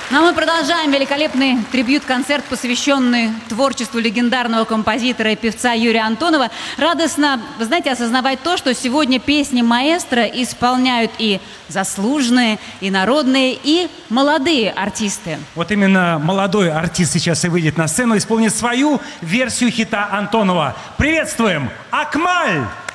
Ну а мы продолжаем великолепный трибьют-концерт, посвященный творчеству легендарного композитора и певца Юрия Антонова. Радостно, вы знаете, осознавать то, что сегодня песни маэстро исполняют и заслуженные, и народные, и молодые артисты. Вот именно молодой артист сейчас и выйдет на сцену, исполнит свою версию хита Антонова. Приветствуем, Акмаль!